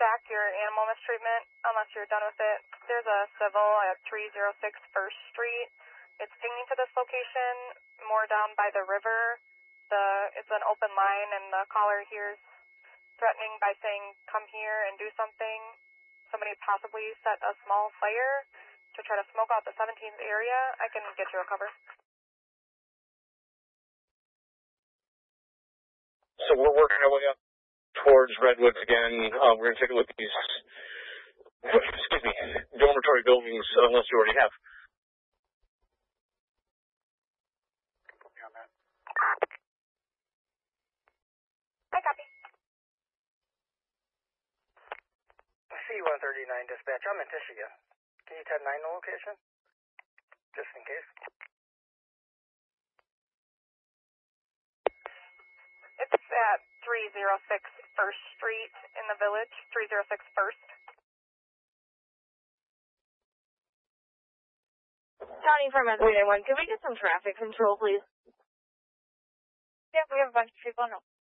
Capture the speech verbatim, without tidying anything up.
back your animal mistreatment unless you're done with it. There's a civil at three oh six First Street. It's pinging to this location, more down by the river. The It's an open line, and the caller here's threatening by saying, come here and do something. Somebody possibly set a small fire to try to smoke out the seventeenth area. I can get you a cover. So we're working our way up towards Redwoods again. Uh, we're going to take a look at these, excuse me, dormitory buildings, unless you already have. I copy. C one thirty-nine dispatch, I'm in Michigan. Can you ten nine the location? Just in case. It's at three oh six First Street in the village, three oh six First. County from three nine one, can we get some traffic control, please? Yeah, we have a bunch of people. No.